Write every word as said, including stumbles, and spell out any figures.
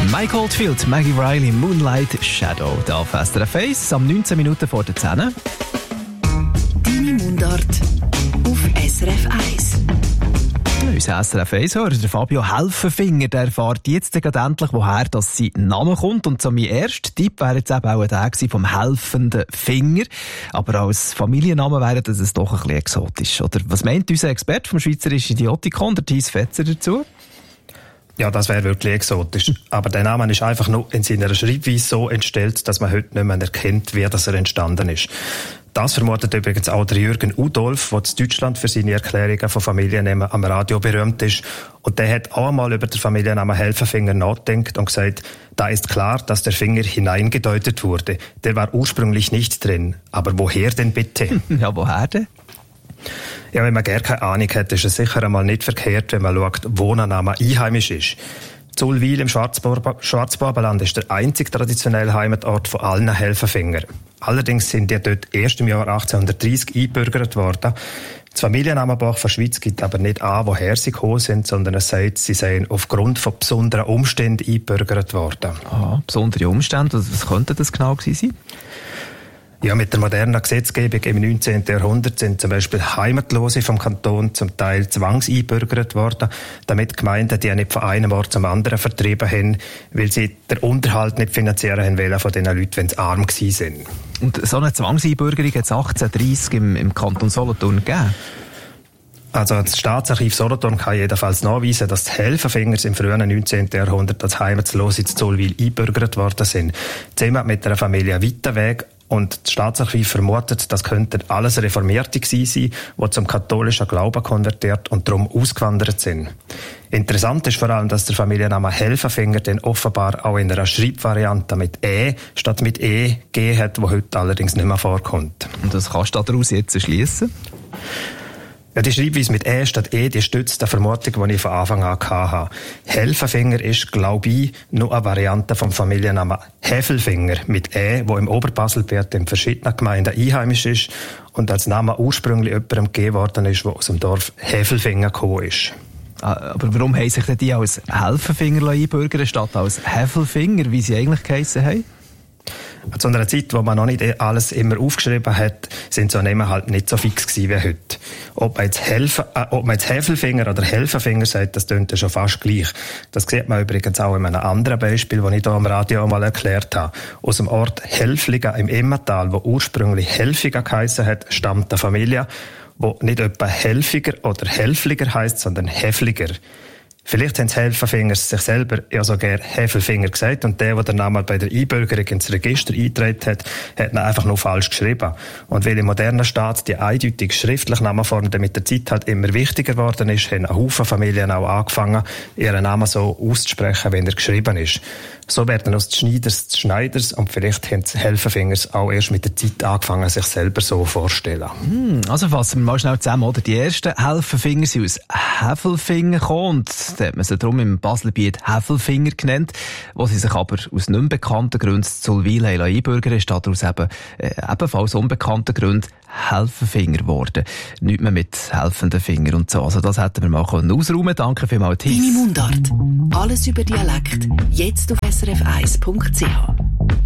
Mike Oldfield, Maggie Riley, Moonlight Shadow. Da auf S R F eins, am neunzehn Minuten vor der zehn. Deine Mundart auf S R F eins. Unser S R F eins-Hörer, der Fabio Helfenfinger, der erfährt jetzt gerade endlich, woher das sein Name kommt. Und so mein erster Tipp wäre jetzt eben auch der gewesen vom helfenden Finger. Aber als Familienname wäre das doch ein bisschen exotisch, oder? Was meint unser Experte vom Schweizerischen Idiotikon, der Thies Fetzer, dazu? Ja, das wäre wirklich exotisch. Aber der Name ist einfach nur in seiner Schreibweise so entstellt, dass man heute nicht mehr erkennt, wie das er entstanden ist. Das vermutet übrigens auch der Jürgen Udolf, der in Deutschland für seine Erklärungen von Familiennamen am Radio berühmt ist. Und der hat auch einmal über den Familiennamen Helfenfinger nachgedacht und gesagt, da ist klar, dass der Finger hineingedeutet wurde. Der war ursprünglich nicht drin. Aber woher denn bitte? Ja, woher denn? Ja, wenn man gar keine Ahnung hat, ist es sicher einmal nicht verkehrt, wenn man schaut, wo ein Name einheimisch ist. Zulwil im Schwarzbarbenland ist der einzige traditionelle Heimatort von allen Helfenfinger. Allerdings sind die dort erst im Jahr achtzehnhundertdreissig eingebürgert worden. Das Familiennamenbuch der Schweiz gibt aber nicht an, woher sie gekommen sind, sondern es sagt, sie seien aufgrund von besonderen Umständen eingebürgert worden. Ah, besondere Umstände? Was, was könnte das genau gewesen sein? Ja, mit der modernen Gesetzgebung im neunzehnten Jahrhundert sind zum Beispiel Heimatlose vom Kanton zum Teil zwangseinbürgert worden, damit Gemeinden die nicht von einem Ort zum anderen vertrieben haben, weil sie den Unterhalt nicht finanzieren haben wollen von diesen Leuten, wenn sie arm gewesen sind. Und so eine Zwangseinbürgerung hat es achtzehnhundertdreissig im, im Kanton Solothurn gegeben? Also das Staatsarchiv Solothurn kann jedenfalls nachweisen, dass die Helfenfingers im frühen neunzehnten Jahrhundert als Heimatlose in Zulwil eingebürgert worden sind. Zusammen mit einer Familie Weitenweg. Und das Staatsarchiv vermutet, das könnten alles Reformierte gewesen sein, die zum katholischen Glauben konvertiert und darum ausgewandert sind. Interessant ist vor allem, dass der Familienname Helfenfinger dann offenbar auch in einer Schreibvariante mit «e» statt mit «e» gegeben hat, die heute allerdings nicht mehr vorkommt. Und was kannst du daraus jetzt schliessen? Ja, die Schreibweise mit «e» statt «e», die stützt die Vermutung, die ich von Anfang an hatte. Helfenfinger ist, glaube ich, nur eine Variante vom Familiennamen Häfelfinger mit «e», wo im Oberbaselbiet in verschiedenen Gemeinden einheimisch ist und als Name ursprünglich jemandem gegeben worden ist, der aus dem Dorf Häfelfinger gekommen ist. Aber warum haben sich denn die als Helfenfinger einbürgern statt als Häfelfinger, wie sie eigentlich geheissen haben? Zu einer Zeit, wo man noch nicht alles immer aufgeschrieben hat, sind so Namen halt nicht so fix gewesen wie heute. Ob man jetzt, Helfen, äh, ob man jetzt Häfelfinger oder Helfenfinger sagt, das klingt ja schon fast gleich. Das sieht man übrigens auch in einem anderen Beispiel, das ich hier am Radio einmal erklärt habe. Aus dem Ort Helfliga im Emmental, wo ursprünglich Helfiger geheissen hat, stammt eine Familie, wo nicht etwa Helfiger oder Helfliger heisst, sondern Häfliger. Vielleicht haben die Helfenfinger sich selber ja sogar Häfelfinger gesagt und der, der den Namen bei der Einbürgerung ins Register eingetragen hat, hat ihn einfach nur falsch geschrieben. Und weil im modernen Staat die eindeutig schriftliche Namenform mit der Zeit halt immer wichtiger geworden ist, haben ein Haufen Familien auch angefangen, ihren Namen so auszusprechen, wie er geschrieben ist. So werden aus den Schneiders die Schneiders und vielleicht haben die Helfenfingers auch erst mit der Zeit angefangen, sich selber so vorzustellen. Hm, also fassen wir mal schnell zusammen, oder? Die ersten Helfenfinger sind aus Häfelfinger gekommen und da hat man sie darum im Baselbiet Häfelfinger genannt, wo sie sich aber aus nicht bekannten Gründen zu Zulwil einbürgern, ist daraus eben äh, ebenfalls unbekannten Gründen Helfenfinger geworden. Nicht mehr mit helfenden Finger und so. Also das hätten wir mal ausräumen können. Danke vielmals, Thies. Deine Mundart. Alles über Dialekt. Jetzt auf S R F eins Punkt C H.